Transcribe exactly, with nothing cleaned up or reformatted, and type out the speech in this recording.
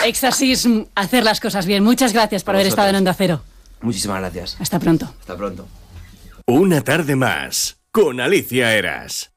Exorcism, hacer las cosas bien. Muchas gracias por haber estado en Onda Cero. Muchísimas gracias. Hasta pronto. Hasta pronto. Una tarde más con Alicia Eras.